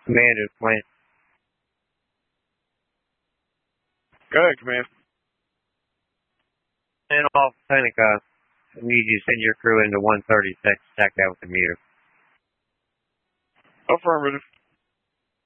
Commander, Plant. Go ahead, Command. And off, Panic, I need you to send your crew into 130 to check out with the meter. Affirmative.